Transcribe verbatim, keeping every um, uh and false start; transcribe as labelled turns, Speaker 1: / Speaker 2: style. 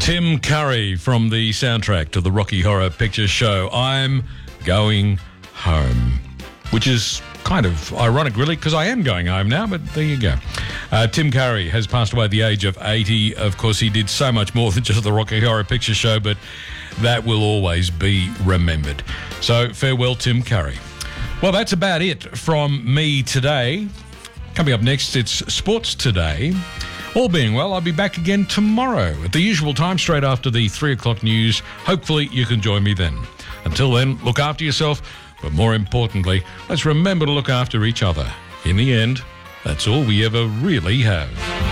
Speaker 1: Tim Curry from the soundtrack to the Rocky Horror Picture Show, I'm Going Home, which is kind of ironic, really, because I am going home now, but there you go. Uh, Tim Curry has passed away at the age of eighty. Of course, he did so much more than just the Rocky Horror Picture Show, but that will always be remembered. So, farewell, Tim Curry. Well, that's about it from me today. Coming up next, it's Sports Today. All being well, I'll be back again tomorrow at the usual time, straight after the three o'clock news. Hopefully you can join me then. Until then, look after yourself, but more importantly, let's remember to look after each other. In the end, that's all we ever really have.